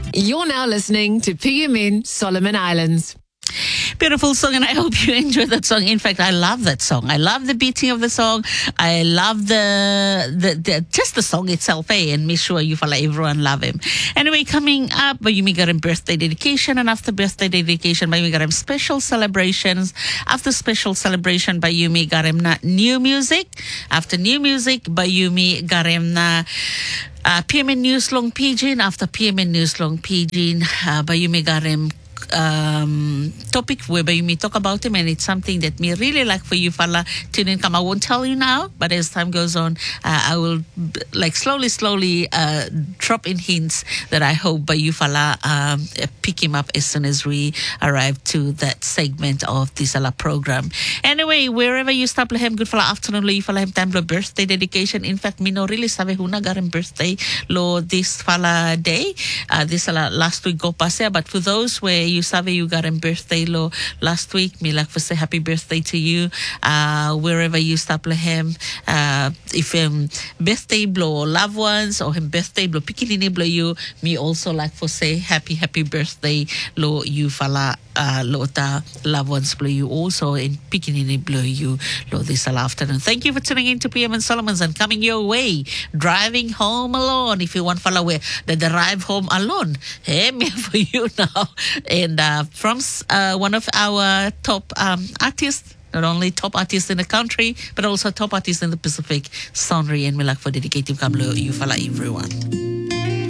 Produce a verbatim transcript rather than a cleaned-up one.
You're now listening to P M N Solomon Islands. Beautiful song, and I hope you enjoyed that song. In fact, I love that song. I love the beating of the song. I love the the, the just the song itself, eh? And make sure you follow everyone love him. Anyway, coming up, Bayumi got him birthday dedication, and after birthday dedication, Bayumi got him special celebrations. After special celebration, Bayumi got him na new music. After new music, Bayumi got him na uh, P M N News Long Pidgin. After P M N News Long Pidgin, uh, Bayumi got him um topic where you may talk about him, and it's something that me really like for you fella tune in come. I won't tell you now, but as time goes on, uh, I will b- like slowly slowly uh drop in hints that I hope by you fella um pick him up as soon as we arrive to that segment of this ala program. Anyway, wherever you stop lahem good fella afternoon lo you fella him time lo birthday dedication. In fact, me no really sabe huna garam birthday lo this fella day, uh this ala last week go pase, but for those where you sabe you got him birthday lo last week, me like for say happy birthday to you, uh wherever you stop him, uh if him birthday blow loved ones or him birthday blow pikinini blow you, me also like for say happy happy birthday lo you fala uh lo ta loved ones blow you also in pikinini blow you lo this afternoon. Thank you for tuning in to P M N Solomons and coming your way driving home alone. If you want follow where the drive home alone, hey me for you now. And uh, from uh, one of our top um, artists, not only top artists in the country, but also top artists in the Pacific, Sonri and Milak for dedicating Kamlo, you fala everyone.